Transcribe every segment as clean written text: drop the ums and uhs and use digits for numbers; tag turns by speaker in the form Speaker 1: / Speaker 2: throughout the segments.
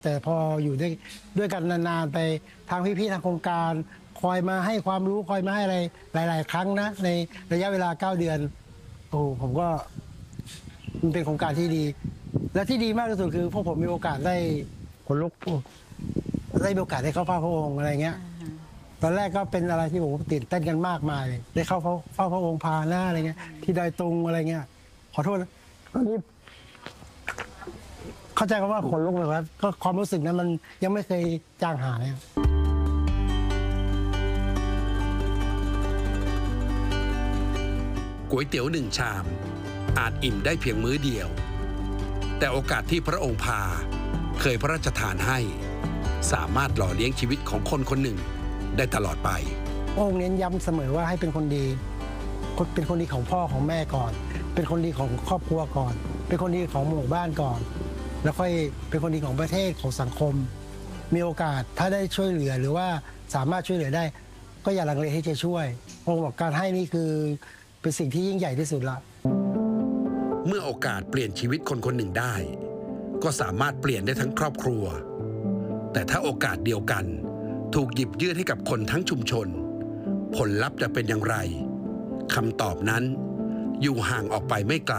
Speaker 1: แต่พออยู่ด้วยกันนานๆไปทางพี่ๆทางโครงการคอยมาให้ความรู้คอยมาให้อะไรหลายๆครั้งนะในระยะเวลา9 เดือนโอ้ผมก็มันเป็นโครงการที่ดี และที่ดีมากที่สุดคือพวกผมมีโอกาสได้ขนลุกได้มีโอกาสได้เข้าเฝ้าพระองค์อะไรเงี้ยตอนแรกก็เป็นอะไรที่ผมตื่นเต้นกันมากมายได้เข้าเฝ้าพระองค์พาหน้าอะไรเงี้ยที่ดอยตุงอะไรเงี้ยขอโทษนะตอนนี้เข้าใจคำว่าขนลุกเลยครับก็ความรู้สึกนั้นมันยังไม่เคยจางหาย
Speaker 2: ก๋วยเตี๋ยว1 ชามอาจอิ่มได้เพียงมื้อเดียวแต่โอกาสที่พระองค์พาเคยพระราชทานให้สามารถหล่อเลี้ยงชีวิตของคนคนหนึ่งได้ตลอดไป
Speaker 1: พระองค์เน้นย้ำเสมอว่าให้เป็นคนดีเป็นคนดีของพ่อของแม่ก่อน เป็นคนดีของครอบครัวก่อน เป็นคนดีของหมู่บ้านก่อน แล้วค่อยเป็นคนดีของประเทศของสังคม มีโอกาสถ้าได้ช่วยเหลือหรือว่าสามารถช่วยเหลือได้ก็อย่าลังเลที่จะช่วยพระองค์บอกการให้นี่คือเป็นสิ่งที่ยิ่งใหญ่ที่สุดละ
Speaker 2: เมื่อโอกาสเปลี่ยนชีวิตคนคนหนึ่งได้ก็สามารถเปลี่ยนได้ทั้งครอบครัวแต่ถ้าโอกาสเดียวกันถูกหยิบยื่นให้กับคนทั้งชุมชนผลลัพธ์จะเป็นอย่างไรคำตอบนั้นอยู่ห่างออกไปไม่ไกล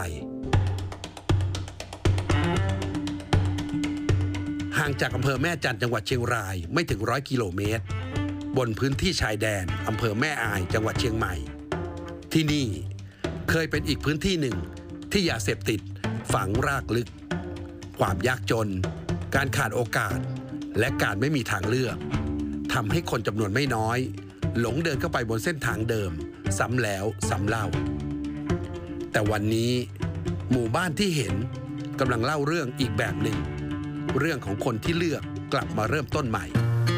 Speaker 2: ห่างจากอำเภอแม่จันทร์จังหวัดเชียงรายไม่ถึง100 กิโลเมตรบนพื้นที่ชายแดนอำเภอแม่อายจังหวัดเชียงใหม่ที่นี่เคยเป็นอีกพื้นที่หนึ่งที่ยาเสพติดฝังรากลึกความยากจนการขาดโอกาสและการไม่มีทางเลือกทำให้คนจำนวนไม่น้อยหลงเดินเข้าไปบนเส้นทางเดิมซ้ำแล้วซ้ำเล่าแต่วันนี้หมู่บ้านที่เห็นกำลังเล่าเรื่องอีกแบบหนึ่งเรื่องของคนที่เลือกกลับมาเริ่มต้นใหม่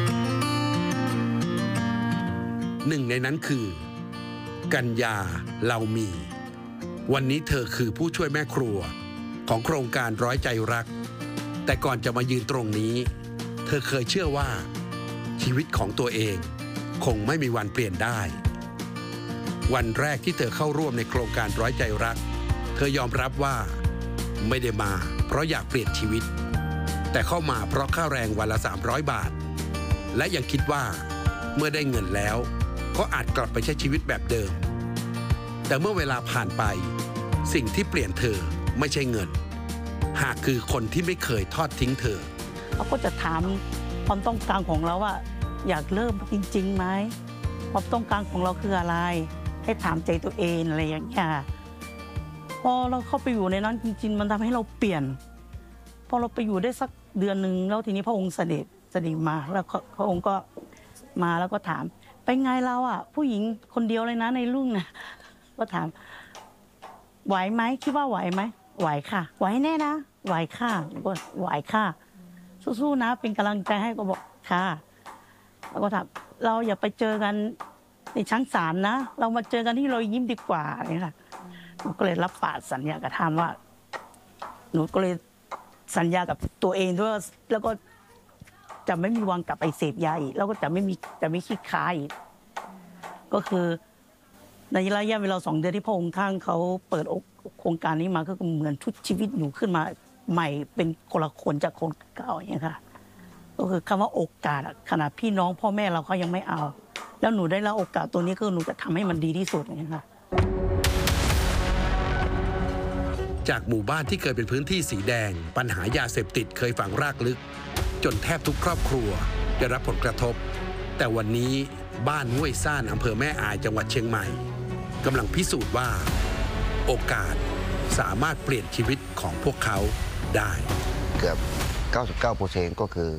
Speaker 2: หนึ่งในนั้นคือกัญญาเหล่ามีวันนี้เธอคือผู้ช่วยแม่ครัวของโครงการร้อยใจรักแต่ก่อนจะมายืนตรงนี้เธอเคยเชื่อว่าชีวิตของตัวเองคงไม่มีวันเปลี่ยนได้วันแรกที่เธอเข้าร่วมในโครงการร้อยใจรักเธอยอมรับว่าไม่ได้มาเพราะอยากเปลี่ยนชีวิตแต่เข้ามาเพราะค่าแรงวันละ300 บาทและยังคิดว่าเมื่อได้เงินแล้วก็อาจกลับไปใช้ชีวิตแบบเดิมแต่เมื่อเวลาผ่านไปสิ่งที่เปลี่ยนเธอไม่ใช่เงินหากคือคนที่ไม่เคยทอดทิ้งเธอ
Speaker 3: เขาก็จะถามความต้องการของเราว่าอยากเริ่มจริงๆไหมความต้องการของเราคืออะไรให้ถามใจตัวเองอะไรอย่างเงี้ยพอเราเข้าไปอยู่ในนั้นจริงๆมันทำให้เราเปลี่ยนพอเราไปอยู่ได้สักเดือนหนึ่งแล้วทีนี้พระองค์เสด็จมาแล้วพระองค์ก็มาแล้วก็ถามไปไงเราอ่ะผู้หญิงคนเดียวเลยนะในรุ่นนะก็ถามไหวไหมคิดว่าไหวไหมไหวค่ะไหวแน่นะไหวค่ะก็ไหวค่ะสู้ๆนะเป็นกำลังใจให้ก็บอกค่ะแล้วก็ถามเราอย่าไปเจอกันในชั้นศาลนะเรามาเจอกันที่รอยยิ้มดีกว่าเนี่ยค่ะหนูก็เลยรับปากสัญญากับท่านว่าหนูก็เลยสัญญากับตัวเองด้วยแล้วก็จะไม่มีวันกลับไปเสพยาอีกแล้วก็จะไม่ขี้ค้าอีกก็คือในระยะเวลา2 เดือนที่พระองค์ท่านเขาเปิดโครงการนี้มาก็เหมือนชุดชีวิตหนูขึ้นมาใหม่เป็นคนละคนจากคนเก่าอย่างนี้ค่ะก็คือคำว่าโอกาสขนาดพี่น้องพ่อแม่เราเขายังไม่เอาแล้วหนูได้รับโอกาสตัวนี้ก็หนูจะทำให้มันดีที่สุดอย่างนี้ค่ะ
Speaker 2: จากหมู่บ้านที่เคยเป็นพื้นที่สีแดงปัญหายาเสพติดเคยฝังรากลึกจนแทบทุกครอบครัวได้รับผลกระทบแต่วันนี้บ้านห้วยซ่านอำเภอแม่อายจังหวัดเชียงใหม่กำลังพิสูจน์ว่าโอกาสสามารถเปลี่ยนชีวิตของพวกเขาได้
Speaker 4: เกือบ 99% ก็คือ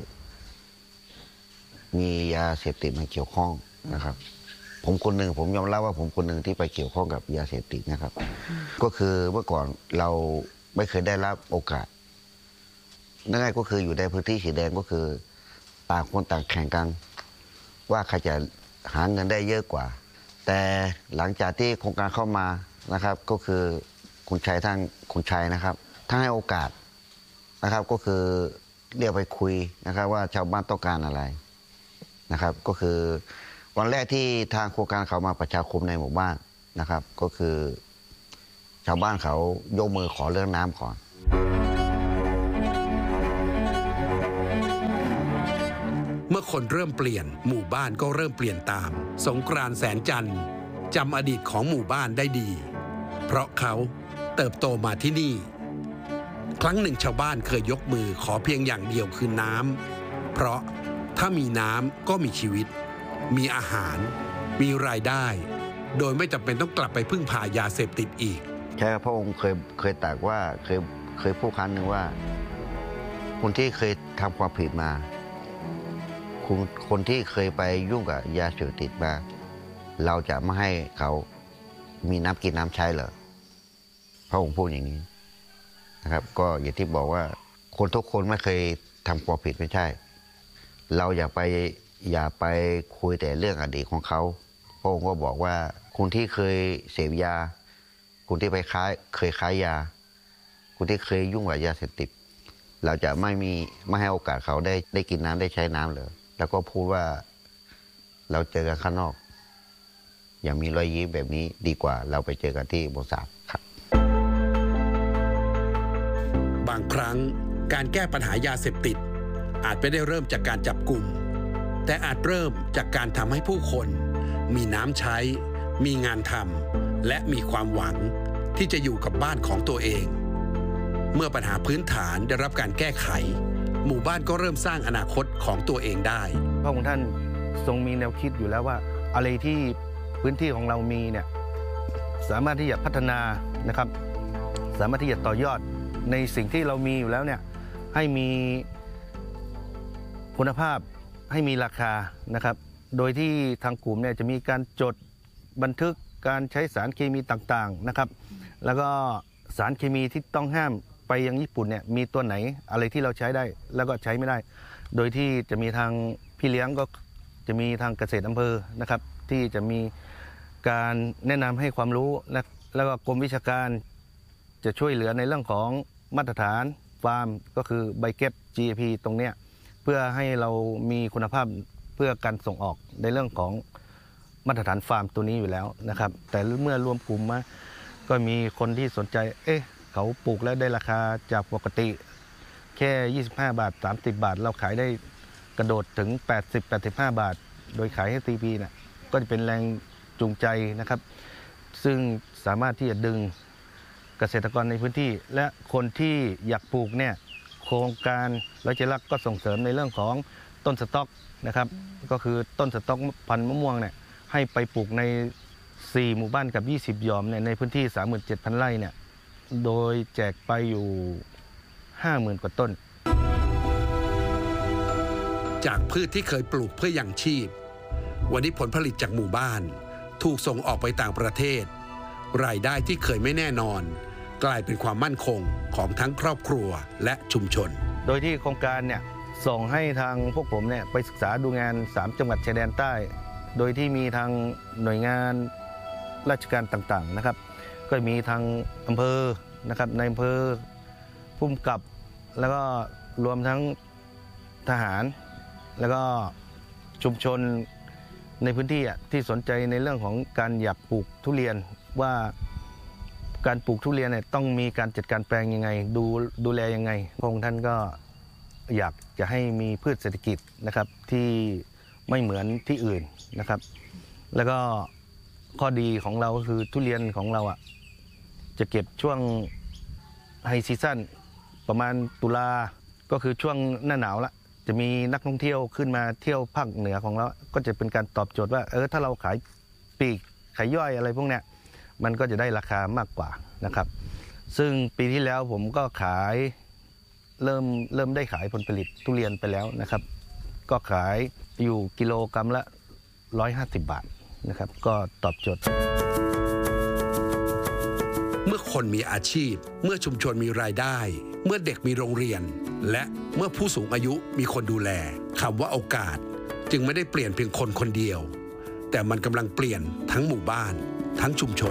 Speaker 4: มียาเสพติดมาเกี่ยวข้องนะครับผมคนหนึ่งผมยอมรับว่าผมคนหนึ่งที่ไปเกี่ยวข้องกับยาเสพติดนะครับก็คือเมื่อก่อนเราไม่เคยได้รับโอกาสง่ายๆก็คืออยู่ในพื้นที่สีแดงก็คือต่างคนต่างแข่งกันว่าใครจะหาเงินได้เยอะกว่าแต่หลังจากที่โครงการเข้ามานะครับก็คือคุณชัยนะครับทั้งให้โอกาสนะครับก็คือเรียกไปคุยนะครับว่าชาวบ้านต้องการอะไรนะครับก็คือวันแรกที่ทางโครงการเขามาประชาคมในหมู่บ้านนะครับก็คือชาวบ้านเขายกมือขอเรื่องน้ำก่อน
Speaker 2: เมื่อคนเริ่มเปลี่ยนหมู่บ้านก็เริ่มเปลี่ยนตามสงกรานต์แสนจันทร์จำอดีตของหมู่บ้านได้ดี เพราะเขาเติบโตมาที่นี่ครั้งหนึ่งชาวบ้านเคยยกมือขอเพียงอย่างเดียวคือน้ำเพราะถ้ามีน้ำก็มีชีวิตมีอาหารมีรายได้โดยไม่จำเป็นต้องกลับไปพึ่งพายาเสพติดอีก
Speaker 4: ใช่พระองค์เคยตรัสว่าเคยพูดครั้งหนึ่งว่าคนที่เคยทำความผิดมาคนที่เคยไปยุ่งกับยาเสพติดมาเราจะไม่ให้เขามีน้ำกินน้ำใช้เหรอพระองค์พูดอย่างนี้นะครับก็อย่างที่บอกว่าคนทุกคนไม่เคยทำความผิดไม่ใช่เราอย่าไปคุยแต่เรื่องอดีตของเขาพระองค์ก็บอกว่าคนที่เคยเสพยาคนที่เคยค้ายาคนที่เคยยุ่งกับยาเสพติดเราจะไม่ให้โอกาสเขาได้กินน้ำได้ใช้น้ำเลยแล้วก็พูดว่าเราเจอกันข้างนอกอย่างมีรอยยิ้มแบบนี้ดีกว่าเราไปเจอกันที่บนศาลครับ
Speaker 2: บางครั้งการแก้ปัญหายาเสพติดอาจไม่ได้เริ่มจากการจับกลุ่มแต่อาจเริ่มจากการทำให้ผู้คนมีน้ำใช้มีงานทำและมีความหวังที่จะอยู่กับบ้านของตัวเองเมื่อปัญหาพื้นฐานได้รับการแก้ไขหมู่บ้านก็เริ่มสร้างอนาคตของตัวเองได้
Speaker 5: พระองค์ท่านทรงมีแนวคิดอยู่แล้วว่าอะไรที่พื้นที่ของเรามีเนี่ยสามารถที่จะพัฒนานะครับสามารถที่จะต่อยอดในสิ่งที่เรามีอยู่แล้วเนี่ยให้มีคุณภาพให้มีราคานะครับโดยที่ทางกลุ่มเนี่ยจะมีการจดบันทึกการใช้สารเคมีต่างๆนะครับแล้วก็สารเคมีที่ต้องห้ามไปยังญี่ปุ่นเนี่ยมีตัวไหนอะไรที่เราใช้ได้แล้วก็ใช้ไม่ได้โดยที่จะมีทางพี่เลี้ยงก็จะมีทางเกษตรอำเภอนะครับที่จะมีการแนะนำให้ความรู้แล้วก็กรมวิชาการจะช่วยเหลือในเรื่องของมาตรฐานฟาร์มก็คือใบเก็บ GAP ตรงเนี้ยเพื่อให้เรามีคุณภาพเพื่อการส่งออกในเรื่องของมาตรฐานฟาร์มตัวนี้อยู่แล้วนะครับแต่เมื่อรวมกลุ่มมาก็มีคนที่สนใจเขาปลูกแล้วได้ราคาจากปกติแค่25 บาท30 บาทเราขายได้กระโดดถึง80-85 บาทโดยขายให้ TP น่ะก็จะเป็นแรงจูงใจนะครับซึ่งสามารถที่จะดึงเกษตรกรในพื้นที่และคนที่อยากปลูกเนี่ยโครงการร้อยใจรักก็ส่งเสริมในเรื่องของต้นสต๊อกนะครับก็คือต้นสต๊อกพันธุ์มะม่วงเนี่ยให้ไปปลูกใน4หมู่บ้านกับ20หย่อมเนี่ยในพื้นที่ 37,000 ไร่เนี่ยโดยแจกไปอยู่ 50,000 กว่าต้น
Speaker 2: จากพืชที่เคยปลูกเพื่อยังชีพวันนี้ผลผลิตจากหมู่บ้านถูกส่งออกไปต่างประเทศรายได้ที่เคยไม่แน่นอนกลายเป็นความมั่นคงของทั้งครอบครัวและชุมชน
Speaker 5: โดยที่โครงการเนี่ยส่งให้ทางพวกผมเนี่ยไปศึกษาดูงาน3จังหวัดชายแดนใต้โดยที่มีทางหน่วยงานราชการต่างๆนะครับก็มีทางอำเภอนะครับในอำเภอผู้กำกับแล้วก็รวมทั้งทหารแล้วก็ชุมชนในพื้นที่ที่สนใจในเรื่องของการอยากปลูกทุเรียนว่าการปลูกทุเรียนเนี่ยต้องมีการจัดการแปลงยังไงดูแลยังไงพระองค์ท่านก็อยากจะให้มีพืชเศรษฐกิจนะครับที่ไม่เหมือนที่อื่นนะครับแล้วก็ข้อดีของเราก็คือทุเรียนของเราจะเก็บช่วงไฮซีซั่นประมาณตุลาก็คือช่วงหน้าหนาวละจะมีนักท่องเที่ยวขึ้นมาเที่ยวภาคเหนือของเราก็จะเป็นการตอบโจทย์ว่าถ้าเราขายปลีกขายย่อยอะไรพวกเนี้ยมันก็จะได้ราคามากกว่านะครับซึ่งปีที่แล้วผมก็ขายเริ่มได้ขายผลผลิตทุเรียนไปแล้วนะครับก็ขายอยู่กิโลกรัมละ150 บาทนะครับก็ตอบโจทย์
Speaker 2: เมื่อคนมีอาชีพเมื่อชุมชนมีรายได้เมื่อเด็กมีโรงเรียนและเมื่อผู้สูงอายุมีคนดูแลคำว่าโอกาสจึงไม่ได้เปลี่ยนเพียงคนคนเดียวแต่มันกำลังเปลี่ยนทั้งหมู่บ้านทั้งชุมชน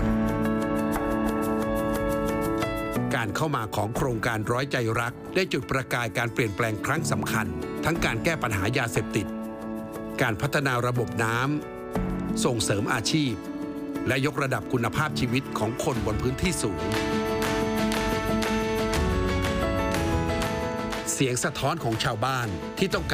Speaker 2: การเข้ามาของโครงการร้อยใจรักได้จุดประกายการเปลี่ยนแปลงครั้งสำคัญทั้งการแก้ปัญหายาเสพติดการพัฒนาระบบน้ำส่งเสริมอาชีพและยกระดับคุณภาพชีวิตของคนบนพื้นที่สูงเสียงสะท้อนของชาวบ้านที่ต้อง